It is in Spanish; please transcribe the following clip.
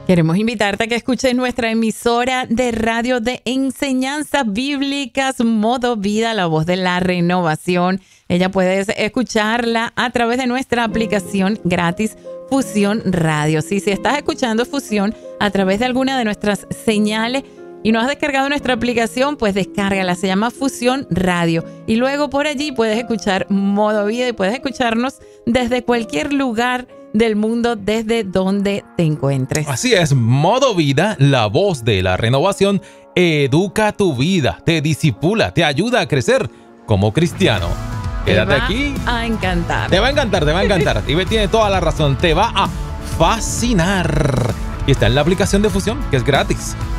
Queremos invitarte a que escuches nuestra emisora de radio de enseñanzas bíblicas, Modo Vida, la voz de la renovación. Ella puedes escucharla a través de nuestra aplicación gratis Fusión Radio. Si estás escuchando Fusión a través de alguna de nuestras señales y no has descargado nuestra aplicación, pues descárgala. Se llama Fusión Radio. Y luego por allí puedes escuchar Modo Vida y puedes escucharnos desde cualquier lugar del mundo, desde donde te encuentres. Así es, Modo Vida, la voz de la renovación, educa tu vida, te disipula, te ayuda a crecer como cristiano. Quédate aquí. Te va a encantar. Te va a encantar, te va a encantar. Y tiene toda la razón, te va a fascinar. Y está en la aplicación de Fusión, que es gratis.